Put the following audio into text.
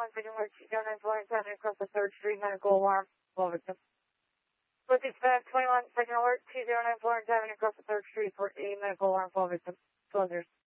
second alert, 2094 7 across the 3rd Street, medical alarm, fall victim. With dispatch 21, second alert, 2094 7 across the 3rd Street for a medical alarm, fall victim. 12 years.